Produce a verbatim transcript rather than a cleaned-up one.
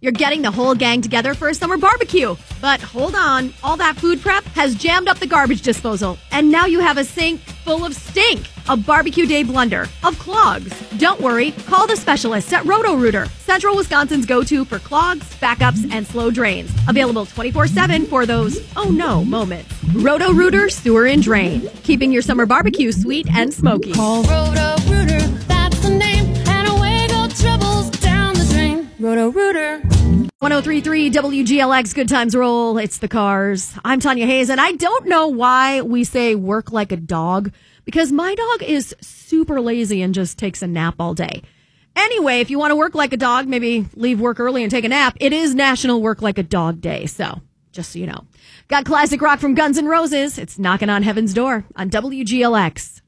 You're getting the whole gang together for a summer barbecue. But hold on, all that food prep has jammed up the garbage disposal. And now you have a sink full of stink. A barbecue day blunder of clogs. Don't worry, call the specialists at Roto-Rooter, Central Wisconsin's go-to for clogs, backups, and slow drains. Available twenty-four seven for those oh no moments. Roto-Rooter Sewer and Drain, keeping your summer barbecue sweet and smoky. Call Roto-Rooter, that's the name, and away go troubles down the drain. Roto-Rooter. one oh three point three W G L X, Good Times Roll. It's the Cars. I'm Tanya Hayes, and I don't know why we say work like a dog, because my dog is super lazy and just takes a nap all day. Anyway, if you want to work like a dog, maybe leave work early and take a nap. It is National Work Like a Dog Day, so just so you know. Got classic rock from Guns N' Roses. It's knocking on heaven's door on W G L X.